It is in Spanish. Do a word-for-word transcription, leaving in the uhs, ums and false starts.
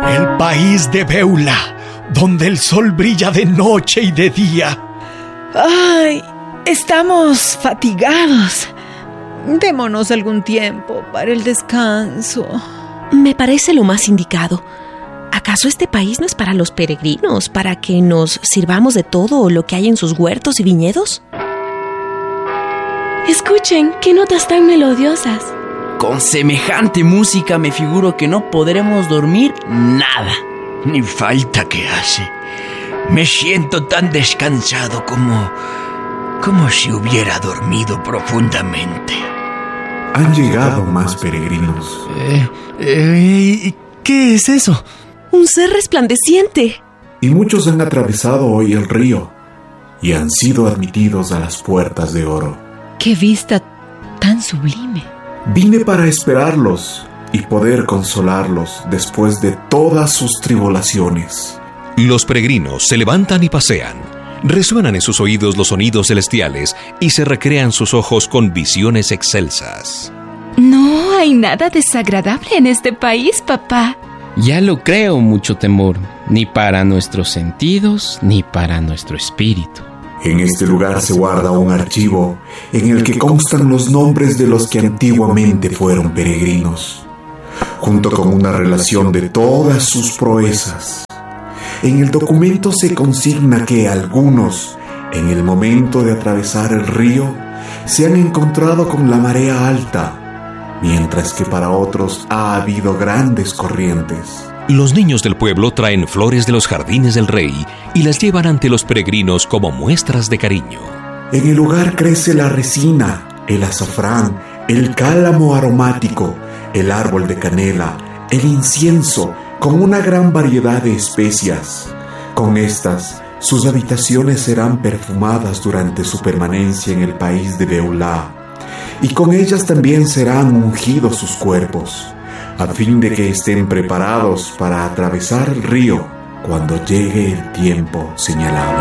El país de Beulah, donde el sol brilla de noche y de día. ¡Ay! Estamos fatigados. Démonos algún tiempo para el descanso. Me parece lo más indicado. ¿Acaso este país no es para los peregrinos, para que nos sirvamos de todo lo que hay en sus huertos y viñedos? Escuchen, qué notas tan melodiosas. Con semejante música me figuro que no podremos dormir nada. Ni falta que hace. Me siento tan descansado como... como si hubiera dormido profundamente. Han llegado más peregrinos. Eh, eh, ¿Qué es eso? ¡Un ser resplandeciente! Y muchos han atravesado hoy el río y han sido admitidos a las puertas de oro. ¡Qué vista tan sublime! Vine para esperarlos y poder consolarlos después de todas sus tribulaciones. Los peregrinos se levantan y pasean. Resuenan en sus oídos los sonidos celestiales y se recrean sus ojos con visiones excelsas. No hay nada desagradable en este país, papá. Ya lo creo, mucho temor, ni para nuestros sentidos, ni para nuestro espíritu. En este lugar se guarda un archivo en el que constan los nombres de los que antiguamente fueron peregrinos, junto con una relación de todas sus proezas. En el documento se consigna que algunos, en el momento de atravesar el río, se han encontrado con la marea alta, mientras que para otros ha habido grandes corrientes. Los niños del pueblo traen flores de los jardines del rey y las llevan ante los peregrinos como muestras de cariño. En el lugar crece la resina, el azafrán, el cálamo aromático, el árbol de canela, el incienso, con una gran variedad de especias. Con estas, sus habitaciones serán perfumadas durante su permanencia en el país de Beulah, y con ellas también serán ungidos sus cuerpos, a fin de que estén preparados para atravesar el río cuando llegue el tiempo señalado.